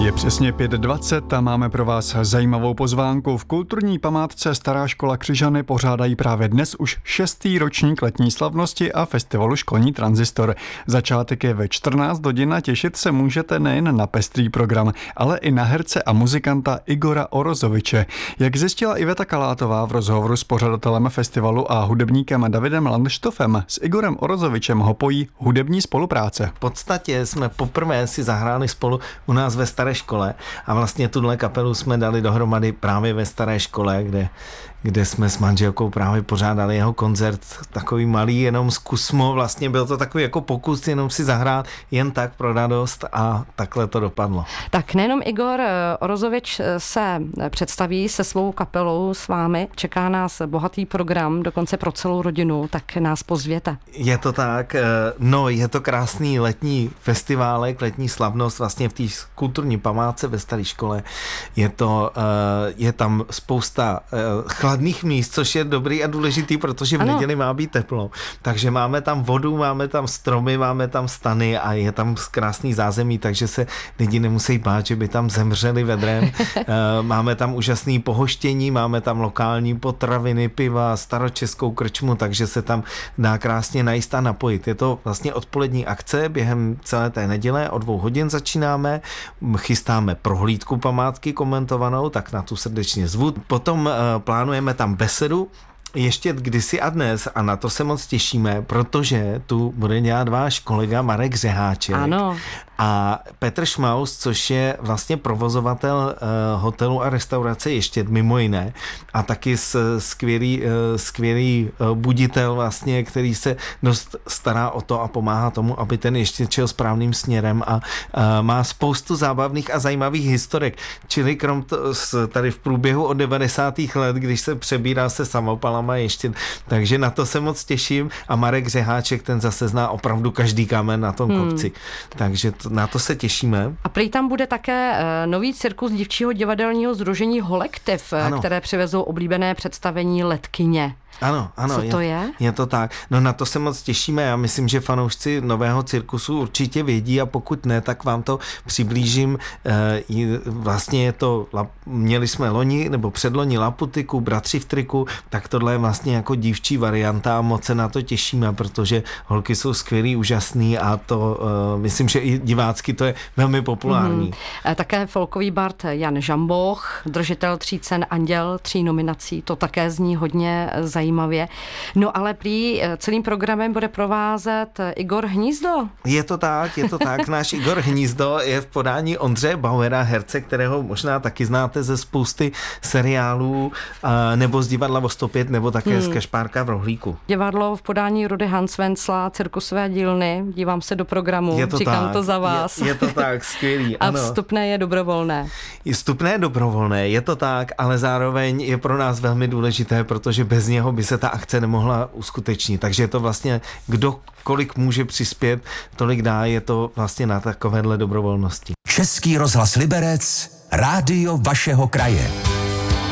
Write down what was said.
Je přesně 5:20 a máme pro vás zajímavou pozvánku. V kulturní památce Stará škola Křižany pořádají právě dnes už 6. ročník letní slavnosti a festivalu Školní tranzistor. Začátek je ve 14 hodin a těšit se můžete nejen na pestrý program, ale i na herce a muzikanta Igora Orozoviče. Jak zjistila Iveta Kalátová v rozhovoru s pořadatelem festivalu a hudebníkem Davidem Landštofem, s Igorem Orozovičem ho pojí hudební spolupráce. V podstatě jsme poprvé si zahráli spolu u nás ve Staré škole a vlastně tuhle kapelu jsme dali dohromady právě ve Staré škole, kde jsme s manželkou právě pořádali jeho koncert, takový malý, jenom zkusmo, vlastně byl to takový jako pokus jenom si zahrát jen tak pro radost a takhle to dopadlo. Tak nejenom Igor Orozovič se představí se svou kapelou s vámi, čeká nás bohatý program, dokonce pro celou rodinu, tak nás pozvěte. Je to tak, je to krásný letní festiválek, letní slavnost vlastně v té kulturní památce ve Staré škole. Je tam spousta chladných míst, což je dobrý a důležitý, protože v neděli má být teplo. Takže máme tam vodu, máme tam stromy, máme tam stany a je tam krásný zázemí, takže se lidi nemusí bát, že by tam zemřeli vedrem. Máme tam úžasný pohoštění, máme tam lokální potraviny, piva, staročeskou krčmu, takže se tam dá krásně najíst a napojit. Je to vlastně odpolední akce během celé té neděle, od 2 hodin začínáme, chystáme prohlídku památky komentovanou, tak na tu srdečně zvu. Potom plánujeme tam besedu ještě kdysi a dnes a na to se moc těšíme, protože tu bude dělat váš kolega Marek Řeháček. Ano. A Petr Šmaus, což je vlastně hotelu a restaurace Ještěd mimo jiné a taky skvělý buditel vlastně, který se dost stará o to a pomáhá tomu, aby ten Ještěd šel správným směrem a má spoustu zábavných a zajímavých historek. Čili krom tady v průběhu od 90. let, když se přebírá se samopalama Ještěd, takže na to se moc těším a Marek Řeháček, ten zase zná opravdu každý kámen na tom kopci. Takže na to se těšíme. A prý tam bude také nový cirkus dívčího divadelního sdružení Holektiv, které přivezou oblíbené představení Letkyně. Ano. Co to je? Je to tak. No na to se moc těšíme. Já myslím, že fanoušci nového cirkusu určitě vědí a pokud ne, tak vám to přiblížím. Vlastně je to, měli jsme loni nebo předloni Laputiku, Bratři v triku, tak tohle je vlastně jako dívčí varianta a moc se na to těšíme, protože holky jsou skvělý, úžasný a to myslím, že i divácky to je velmi populární. Také folkový bard Jan Žamboch, držitel 3 cen Anděl, 3 nominací, to také zní hodně zajímavě. No ale prý celým programem bude provázet Igor Hnízdo. Je to tak. Náš Igor Hnízdo je v podání Ondřeje Bauera, herce, kterého možná taky znáte ze spousty seriálů nebo z divadla o 105 nebo také z Kašpárka v Rohlíku. Divadlo v podání Rudy Hansvencla, cirkusové dílny, dívám se do programu, říkám to za vás. Je to tak, skvělý. A vstupné je dobrovolné. Vstupné je dobrovolné, je to tak, ale zároveň je pro nás velmi důležité, protože bez něho by se ta akce nemohla uskutečnit. Takže je to vlastně, kdo kolik může přispět, tolik dá, je to vlastně na takovéhle dobrovolnosti. Český rozhlas Liberec, rádio vašeho kraje.